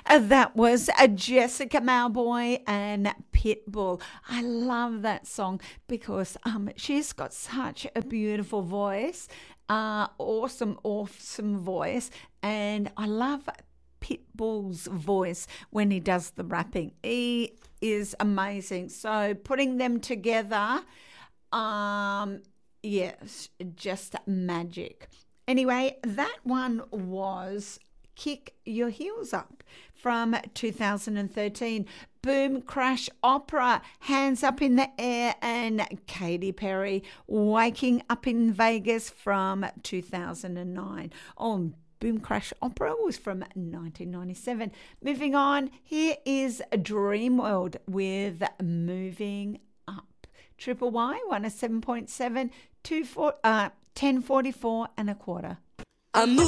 That was Jessica Mauboy and Pitbull. I love that song because she's got such a beautiful voice, awesome voice, and I love Pitbull's voice when he does the rapping. He is amazing. So putting them together, yes, just magic. Anyway, that one was Kick Your Heels Up from 2013. Boom Crash Opera, Hands Up in the Air, and Katy Perry, Waking Up in Vegas from 2009. Oh, Boom Crash Opera was from 1997. Moving on, here is Dreamworld with Moving Up. Triple Y, 107.7, 1044 and a quarter.